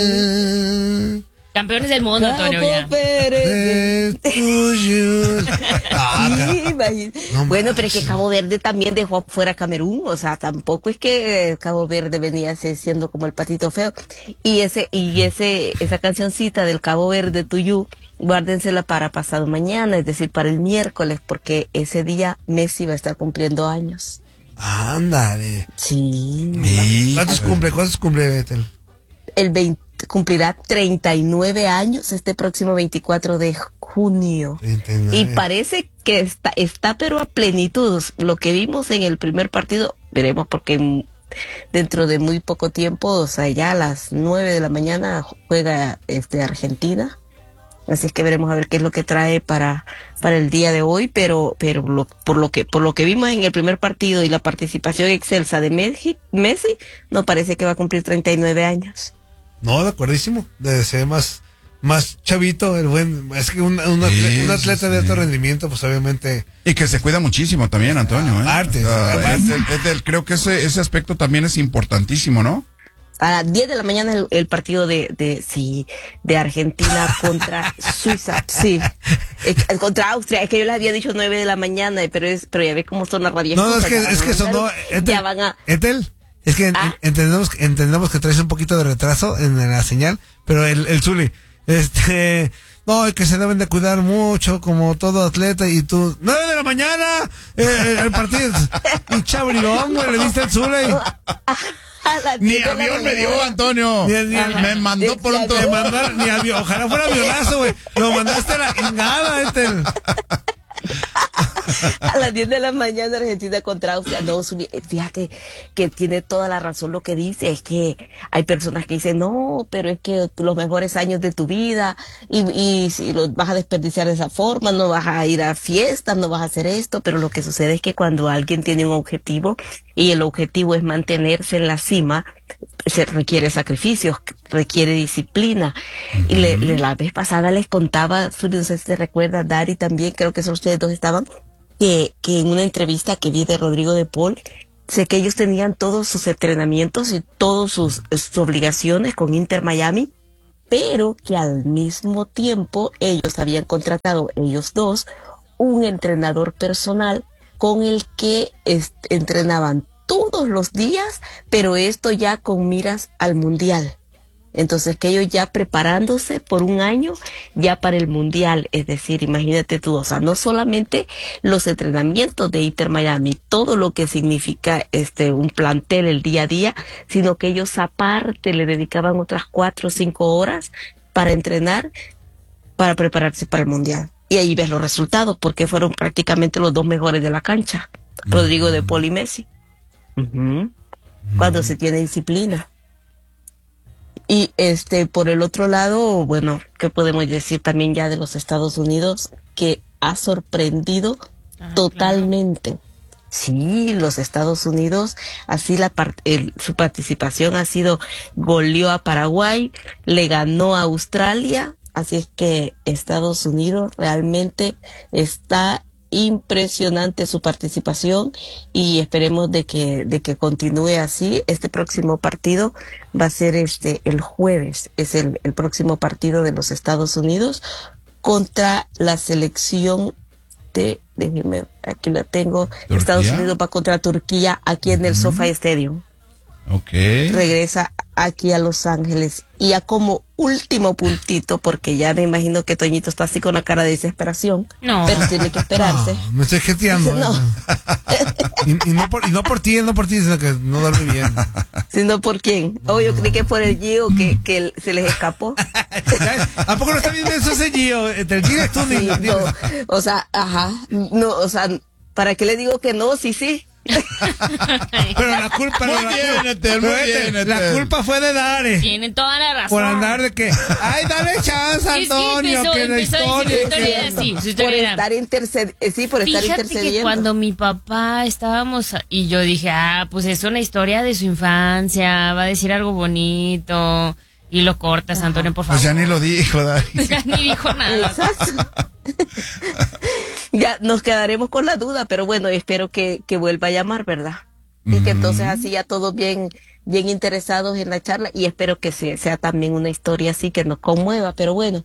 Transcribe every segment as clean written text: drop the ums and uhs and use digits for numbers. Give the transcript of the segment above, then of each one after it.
Campeones del mundo, Antonio, ya. Bueno, pero es que Cabo Verde también dejó fuera a Camerún, o sea, tampoco es que Cabo Verde venía siendo como el patito feo. Esa cancioncita del Cabo Verde Tuyú, guárdensela para pasado mañana, es decir, para el miércoles, porque ese día Messi va a estar cumpliendo años. Ándale. Sí. ¿Cuántos cumple, Betel? Cumplirá 39 años este próximo 24 de junio. 39. Y parece que está pero a plenitud. Lo que vimos en el primer partido, veremos porque dentro de muy poco tiempo, o sea, ya a las 9 de la mañana juega Argentina. Así es que veremos a ver qué es lo que trae para el día de hoy, pero por lo que vimos en el primer partido y la participación excelsa de Messi, no parece que va a cumplir 39 años. No, de acuerdísimo. Debe ser más chavito, el buen. Es que un atleta de alto rendimiento, pues obviamente. Y que se cuida muchísimo también, Antonio. Aparte. Creo que ese aspecto también es importantísimo, ¿no? A las 10 de la mañana el partido de Argentina contra Suiza, sí, contra Austria. Es que yo les había dicho 9 de la mañana, pero ya ve cómo son las radios. No, es que sonó. Ya van a. Etel, es que entendemos que traes un poquito de retraso en la señal, pero el Zuli, no, que se deben de cuidar mucho como todo atleta, y tú, 9 de la mañana, el partido, y chabrilón, güey, le diste el Zuli. Ni avión me dio, Antonio. Me mandó por un ni avión. Ojalá fuera avionazo, güey. Lo mandaste a la chingada, A las 10 de la mañana Argentina contra Austria. No, fíjate que tiene toda la razón lo que dice. Es que hay personas que dicen, no, pero es que los mejores años de tu vida y si los vas a desperdiciar de esa forma, no vas a ir a fiestas, no vas a hacer esto. Pero lo que sucede es que cuando alguien tiene un objetivo y el objetivo es mantenerse en la cima, se requiere sacrificios, requiere disciplina. Y la vez pasada les contaba, no sé si te recuerdas, Dari también, creo que son ustedes dos estaban, que en una entrevista que vi de Rodrigo de Paul, sé que ellos tenían todos sus entrenamientos y todas sus obligaciones con Inter Miami, pero que al mismo tiempo ellos habían contratado, ellos dos, un entrenador personal con el que entrenaban todos los días, pero esto ya con miras al mundial. Entonces que ellos ya preparándose por un año ya para el mundial, es decir, imagínate tú, o sea, no solamente los entrenamientos de Inter Miami, todo lo que significa un plantel el día a día, sino que ellos aparte le dedicaban otras 4 o 5 horas para entrenar, para prepararse para el mundial. Y ahí ves los resultados, porque fueron prácticamente los dos mejores de la cancha, Rodrigo de Paul y Messi. Cuando se tiene disciplina. Y por el otro lado, bueno, ¿qué podemos decir también ya de los Estados Unidos? Que ha sorprendido totalmente. Claro. Sí, los Estados Unidos, así su participación ha sido, goleó a Paraguay, le ganó a Australia, así es que Estados Unidos realmente está impresionante su participación y esperemos de que continúe así. Este próximo partido va a ser el jueves, es el próximo partido de los Estados Unidos contra la selección déjeme, aquí la tengo, ¿Turquía? Estados Unidos va contra Turquía aquí en el SoFi Stadium. Okay. Regresa aquí a Los Ángeles. Y ya como último puntito, porque ya me imagino que Toñito está así con la cara de desesperación. No. Pero tiene que esperarse. No, me estoy jeteando. No. y no por ti, sino que no duerme bien. ¿Sino por quién? Yo creí que por el Gio que se les escapó. ¿A poco no está bien eso ese Gio? El Gio es tú, sí, no. O sea, no, o sea, ¿para qué le digo que no? Sí. Pero la culpa la culpa fue de Dare. Tienen toda la razón. Por andar de que, ay, dale chance, Antonio, que la historia. Por estar intercediendo. Fíjate que cuando mi papá estábamos y yo dije, pues es una historia de su infancia, va a decir algo bonito. Y lo cortas, Antonio, por favor. Pues ya ni lo dijo, Dari. Ya ni dijo nada. Exacto. Ya nos quedaremos con la duda, pero bueno, espero que vuelva a llamar, ¿verdad? Y que entonces así ya todo bien bien interesados en la charla y espero que sea también una historia así que nos conmueva, pero bueno.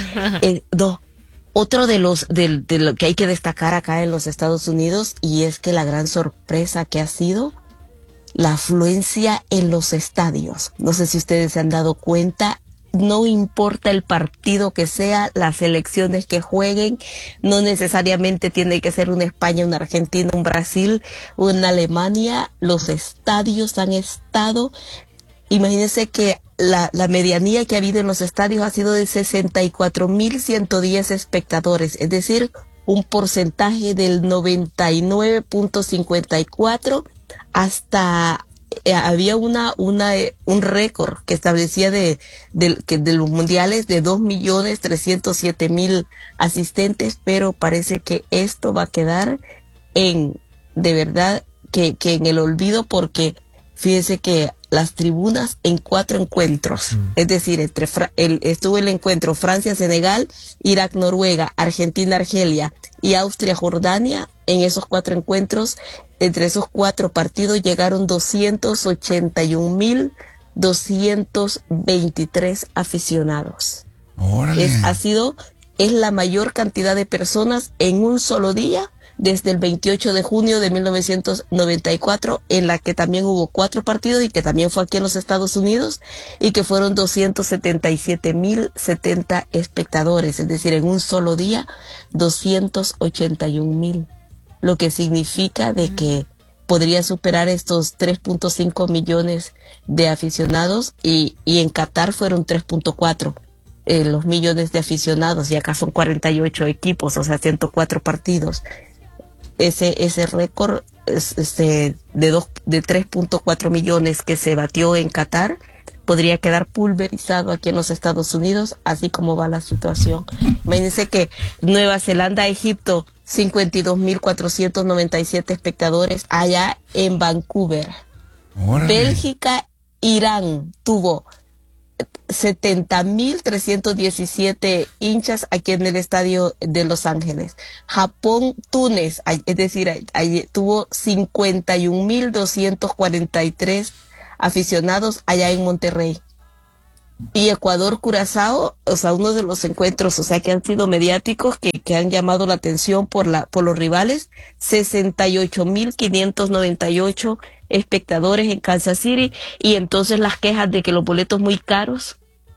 Otro de lo que hay que destacar acá en los Estados Unidos, y es que la gran sorpresa que ha sido la afluencia en los estadios. No sé si ustedes se han dado cuenta, no importa el partido que sea, las elecciones que jueguen, no necesariamente tiene que ser una España, una Argentina, un Brasil, una Alemania, los estadios han estado. Imagínense que la medianía que ha habido en los estadios ha sido de 64,110 espectadores, es decir, un porcentaje del 99.54, hasta había un récord que establecía de los mundiales de 2,307,000 asistentes, pero parece que esto va a quedar de verdad que en el olvido, porque fíjense que las tribunas en 4 encuentros, es decir, estuvo el encuentro Francia-Senegal, Irak-Noruega, Argentina-Argelia y Austria-Jordania. En esos 4 encuentros, entre esos 4 partidos llegaron 281,223 aficionados. Es la mayor cantidad de personas en un solo día desde el 28 de junio de 1994, en la que también hubo 4 partidos y que también fue aquí en los Estados Unidos, y que fueron 277,070 espectadores, es decir, en un solo día, 281,000, lo que significa de que podría superar estos 3.5 millones de aficionados, y en Qatar fueron 3.4 los millones de aficionados, y acá son 48 equipos, o sea, 104 partidos. Ese récord de 3.4 millones que se batió en Qatar podría quedar pulverizado aquí en los Estados Unidos, así como va la situación. Imagínense que Nueva Zelanda, Egipto, 52,497 espectadores allá en Vancouver. ¡Órale! Bélgica, Irán tuvo 70,317 hinchas aquí en el estadio de Los Ángeles. Japón, Túnez, es decir, tuvo 51,243 aficionados allá en Monterrey. Y Ecuador, Curazao, o sea, uno de los encuentros, o sea, que han sido mediáticos, que han llamado la atención por los rivales, 68,598 espectadores en Kansas City. Y entonces las quejas de que los boletos muy caros.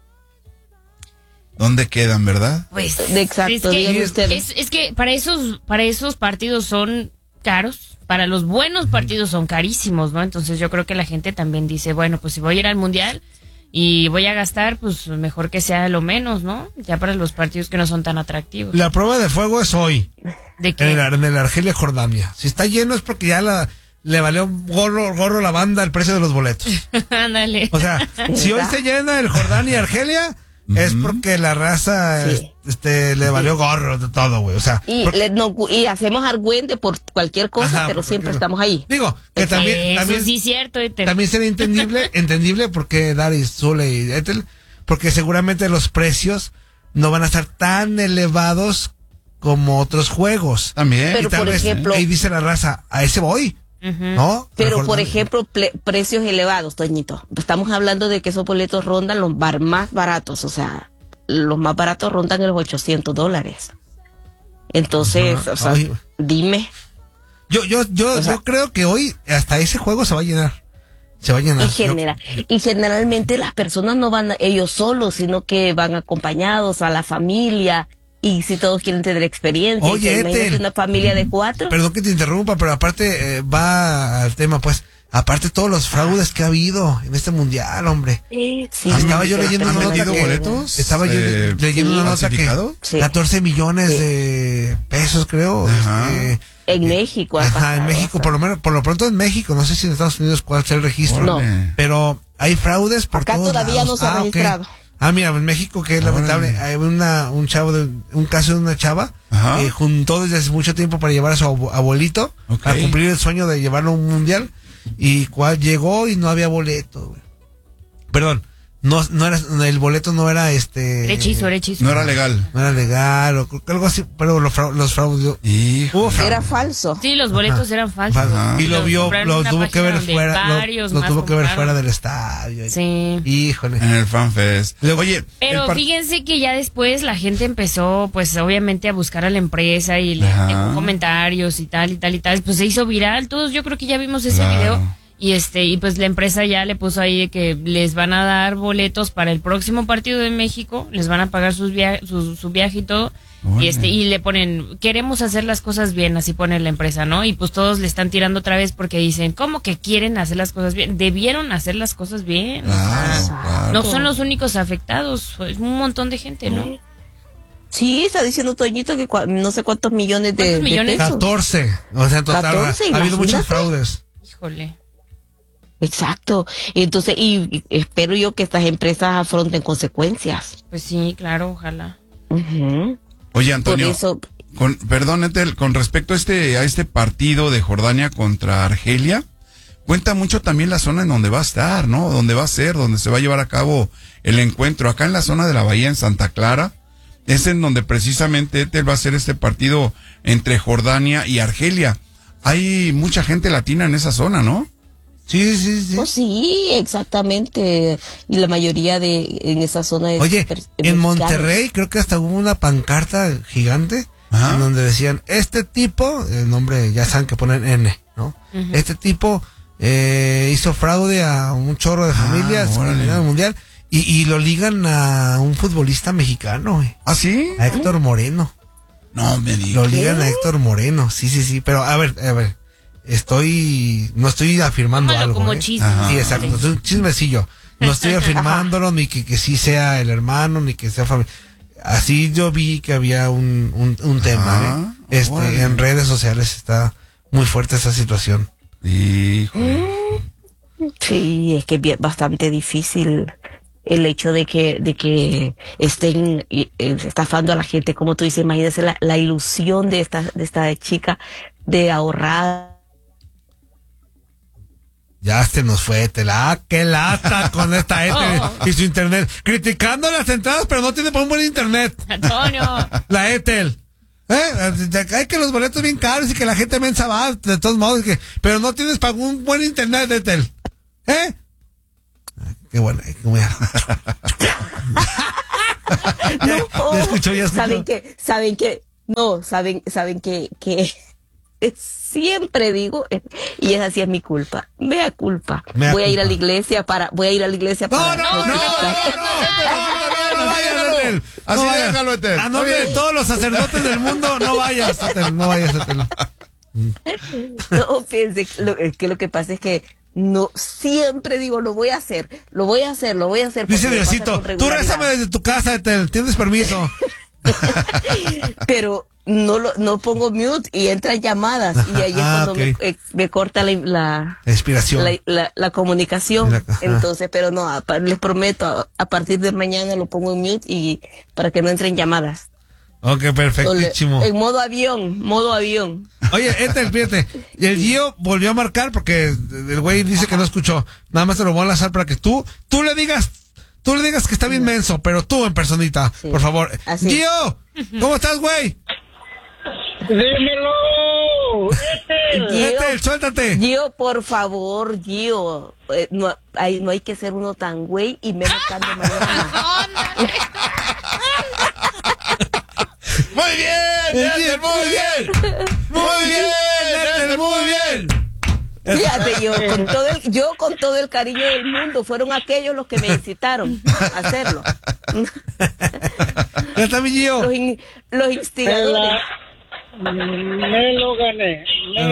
¿Dónde quedan, verdad? Pues exacto, es que para esos partidos son caros, para los buenos partidos son carísimos, ¿no? Entonces yo creo que la gente también dice, bueno, pues si voy a ir al Mundial y voy a gastar, pues mejor que sea lo menos, ¿no? Ya para los partidos que no son tan atractivos. La prueba de fuego es hoy. ¿De qué? En el Argelia-Jordania. Si está lleno es porque ya le valió gorro la banda el precio de los boletos. Ándale. O sea, si hoy se llena el Jordania-Argelia, es porque la raza le valió gorro de todo, güey. O sea, y hacemos argüente por cualquier cosa, pero siempre estamos ahí. Digo, que también sí, cierto. También sería entendible porque Daris, Zule y Ethel, porque seguramente los precios no van a estar tan elevados como otros juegos. También. Pero por ejemplo, ahí dice la raza, a ese voy. ¿No? Pero por ejemplo, precios elevados, Toñito. Estamos hablando de que esos boletos rondan los más baratos, o sea, los más baratos rondan los $800. Entonces, dime. Yo creo que hoy hasta ese juego se va a llenar. Y generalmente las personas no van ellos solos, sino que van acompañados a la familia. Y si todos quieren tener experiencia. Oye, imagínate una familia de 4. Perdón que te interrumpa, pero aparte va al tema, pues. Aparte todos los fraudes que ha habido en este mundial, hombre. Sí, estaba yo leyendo una nota boletos. Estaba yo leyendo una nota que 14 millones de pesos, creo. En México. En México, por lo pronto en México. No sé si en Estados Unidos cuál sea el registro. No. Pero hay fraudes por acá todos todavía lados. No se ha registrado. Okay. Mira, en México, que es lamentable, hay un caso de una chava que juntó desde hace mucho tiempo para llevar a su abuelito a cumplir el sueño de llevarlo a un mundial, y llegó y no había boleto, güey. Perdón, no era, el boleto no era Era hechizo. No era legal. No era legal, o algo así, pero los fraudes. Era falso. Sí, los boletos eran falsos. Y lo tuvo que ver fuera, lo tuvo que ver fuera del estadio. Sí. Híjole. En el FanFest. Oye, pero fíjense que ya después la gente empezó, pues obviamente a buscar a la empresa y le dejó comentarios y tal. Pues se hizo viral, todos yo creo que ya vimos ese video. Y pues la empresa ya le puso ahí que les van a dar boletos para el próximo partido de México, les van a pagar su viaje y todo. Y le ponen, queremos hacer las cosas bien, así pone la empresa, ¿no? Y pues todos le están tirando otra vez porque dicen, ¿cómo que quieren hacer las cosas bien? Debieron hacer las cosas bien. Claro. No son los únicos afectados, es un montón de gente, ¿no? Sí, está diciendo Toñito que no sé cuántos millones de pesos. 14. O sea, en total 14, ha habido muchos fraudes. Híjole. Exacto. Entonces, y espero yo que estas empresas afronten consecuencias. Pues sí, claro, ojalá. Oye, Antonio, Por eso, perdón, Ethel, con respecto a este partido de Jordania contra Argelia, cuenta mucho también la zona en donde va a estar, ¿no? Donde va a ser, donde se va a llevar a cabo el encuentro. Acá en la zona de la Bahía, en Santa Clara, es en donde precisamente Ethel va a ser este partido entre Jordania y Argelia. Hay mucha gente latina en esa zona, ¿no? Sí. pues sí, exactamente. Y la mayoría en esa zona es Oye, en Monterrey creo que hasta hubo una pancarta gigante en donde decían, este tipo, el nombre ya saben que ponen N, ¿no? Este tipo hizo fraude a un chorro de familias en el mundial y lo ligan a un futbolista mexicano, güey. ¿Ah, sí? A Héctor Moreno. No me digas. Lo ligan a Héctor Moreno, sí, pero a ver. No estoy afirmando algo. Como chisme. Sí, exacto, es un chismecillo. No estoy afirmándolo, ni que sí sea el hermano, ni que sea familia. Así yo vi que había un tema, en redes sociales está muy fuerte esa situación. Híjole. Sí, es que es bastante difícil el hecho de que estén estafando a la gente, como tú dices. Imagínese la ilusión de esta chica de ahorrar. Ya se nos fue Ethel. Qué lata con esta Ethel y su internet. Criticando las entradas, pero no tiene para un buen internet. Antonio. La Ethel. Hay que los boletos bien caros y que la gente mensa va, de todos modos, pero no tienes para un buen internet, Ethel. Qué bueno. No, ya escuchó. Saben que siempre digo, y esa sí es mi culpa. Mea culpa. Voy a ir a la iglesia para. No vayas, Ethel. Así déjalo, Ethel. A nombre de todos los sacerdotes del mundo, no vayas, Ethel. No, fíjense, lo que pasa es que no siempre digo, lo voy a hacer. Dice Diosito, tú rézame desde tu casa, Ethel, tienes permiso. Pero no pongo mute y entran llamadas. Y ahí es cuando me corta la inspiración, la comunicación. Entonces, pero no, les prometo, a partir de mañana lo pongo en mute y para que no entren llamadas. Ok, perfectísimo. En modo avión. Oye, Ethel, fíjate, el Gio volvió a marcar porque el güey dice que no escuchó. Nada más te lo voy a lanzar para que tú le digas que está bien menso, pero tú en personita, por favor. Así. Gio, ¿cómo estás, güey? ¡Dímelo! Ethel, suéltate. Gio, por favor, Gio. No hay que ser uno tan güey y menos tan de mañana. Muy bien, Ethel, muy bien. Muy bien, Ethel, muy bien. Fíjate, yo con todo el cariño del mundo, fueron aquellos los que me incitaron a hacerlo. Ya está mi Gio. Los instigadores. Me lo gané.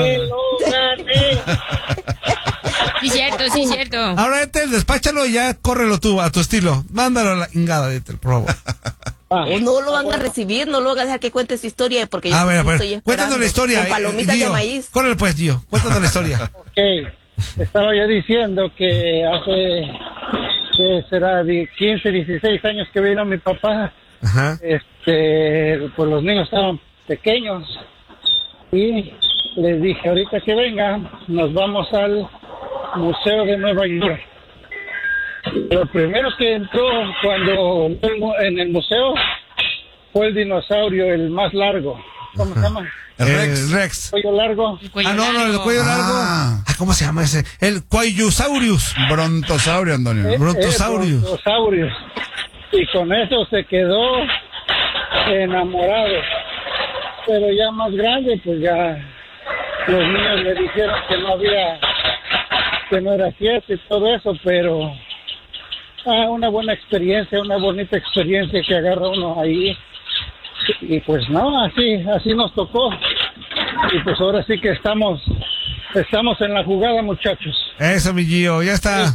Sí, cierto. Ahora, Ethel, despáchalo y ya córrelo tú, a tu estilo. Mándalo a la ingada, Ethel, por favor. O no lo van a recibir, no lo van a dejar que cuente su historia, porque yo ver, estoy esperando. Cuéntanos la historia. Con palomitas Gio, de maíz. Córrele pues, Gio. Cuéntanos la historia. Ok. Estaba yo diciendo que hace, que será 15, 16 años que vino mi papá. Ajá. Pues los niños estaban pequeños. Y les dije, ahorita que venga, nos vamos al Museo de Nueva York. Lo primero que entró cuando en el museo fue el dinosaurio, el más largo. ¿Cómo se llama? El Rex. Cuello largo. El cuello No, el largo. cuello largo. Ah. ¿Cómo se llama ese? El Quaillosaurus. Brontosaurio, Antonio. Brontosaurios. Brontosaurios. Y con eso se quedó enamorado. Pero ya más grande, pues ya los niños le dijeron que no había, que no era cierto y todo eso, pero una buena experiencia, una bonita experiencia que agarra uno ahí. Y pues no, así nos tocó. Y pues ahora sí que estamos en la jugada, muchachos. Eso, mi Gio, ya está.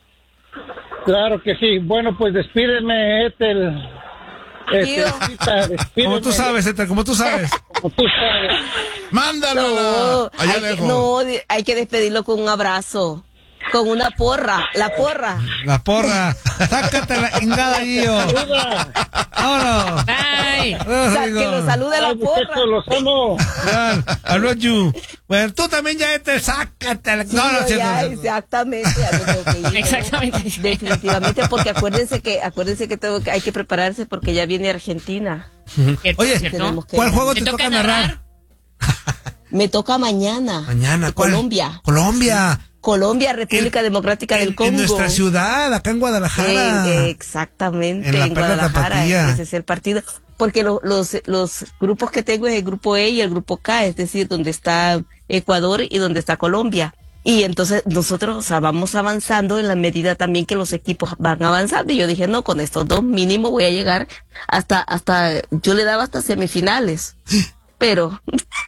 Claro que sí. Bueno, pues despídeme, Ethel. Gio. Despídeme. Como tú sabes, Eta, como tú sabes. Como tú sabes. Mándalo No, allá lejos. hay que despedirlo con un abrazo. Con una porra, la porra. La porra. Sácate la chingada, Gio. Ayuda. Vámonos. Bye. Adiós, amigo. Que lo salude la Ay, porra. muchachos, los amo. I love you. Bueno, tú también ya sácate la... Sí, ya, cierto. exactamente. Ya me tengo que ir, ¿no? Exactamente. Definitivamente, porque acuérdense que hay que prepararse porque ya viene Argentina. ¿Cierto? Oye, ¿Cierto? tenemos que- ¿Cuál juego ¿Te te toca toca narrar? Me toca mañana. Mañana, ¿cuál? Colombia. Colombia. República Democrática del Congo. En nuestra ciudad, acá en Guadalajara. Exactamente, En la en Perla Guadalajara. Tapatía. Ese es el partido. Porque los grupos que tengo es el grupo E y el grupo K, es decir, donde está Ecuador y donde está Colombia. Y entonces nosotros, o sea, vamos avanzando en la medida también que los equipos van avanzando. Y yo dije, no, con estos dos mínimo voy a llegar hasta, yo le daba hasta semifinales. Pero,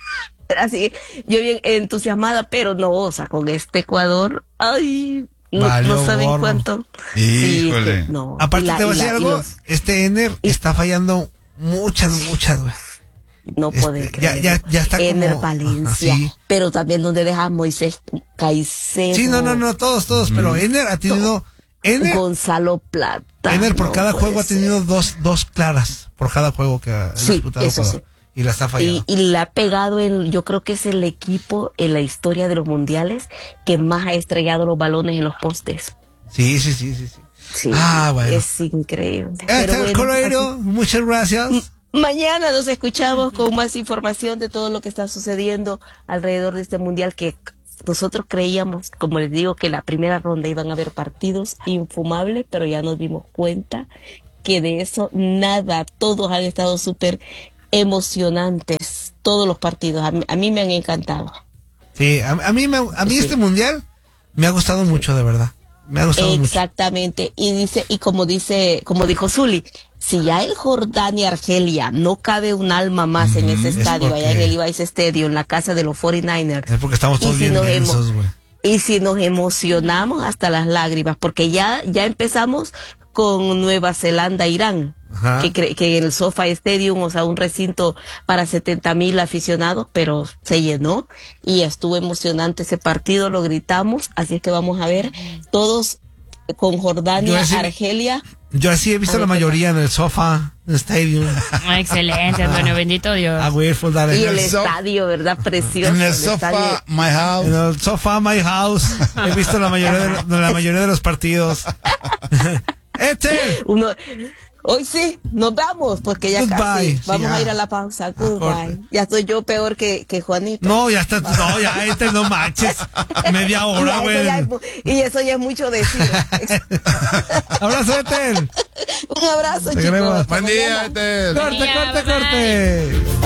así, yo bien entusiasmada, pero no, o sea, con este Ecuador, ay, Valió no saben gorro. cuánto. Híjole. Sí, no. Aparte, te voy a decir y algo. Este Ener está fallando muchas, güey. no pueden ya, creer. ya está Ener como... Valencia, Ajá, sí. pero también donde deja Moisés Caicedo. Sí, no, todos, pero Ener ha tenido... Gonzalo Plata. Ener por no cada puede juego ha ser. tenido dos claras, por cada juego que ha Sí, disputado eso Ecuador. sí. Y la está fallando. Y le ha pegado yo creo que es el equipo en la historia de los mundiales que más ha estrellado los balones en los postes. Sí. Sí, Bueno. es increíble. Este es bueno, Coleiro, así- muchas gracias. Mañana nos escuchamos con más información de todo lo que está sucediendo alrededor de este mundial que nosotros creíamos, como les digo, que la primera ronda iban a haber partidos infumables, pero ya nos dimos cuenta que de eso nada, todos han estado súper emocionantes, todos los partidos, a mí me han encantado. Sí, a mí Sí. este mundial me ha gustado mucho, de verdad. Me ha gustado mucho. Exactamente, y como dijo Zuli, si ya el Jordania-Argelia no cabe un alma más en ese es estadio, allá en porque- el Levi's Stadium, en la casa de los 49ers, Es porque estamos todos Y si bien nos densos, güey. y si nos emocionamos hasta las lágrimas, porque ya empezamos con Nueva Zelanda-Irán, Ajá. que en el SoFi Stadium, o sea, un recinto para 70,000 aficionados, pero se llenó y estuvo emocionante ese partido, lo gritamos, así es que vamos a ver todos con Jordania, Yo así- Argelia. Yo así he visto la mayoría en el sofá, en el stadium. Ah, excelente, Antonio, bendito Dios. A Grateful Dead. Y el el so- estadio, ¿verdad? Precioso. En el estadio. sofá, my house. En el sofá, my house. He visto la mayoría de los partidos. Uno, hoy sí, nos vamos, porque ya Goodbye. casi Sí, vamos ya. a ir a la pausa. Goodbye. corte. Ya soy yo peor que Juanito. No, ya está. No, ya, no manches. Media hora, Y eso ya es mucho decir. Abrazo, Etel. Un abrazo, Te chicos. queremos. Hasta Buen día, mañana. Ethel. Corte, Bye. corte.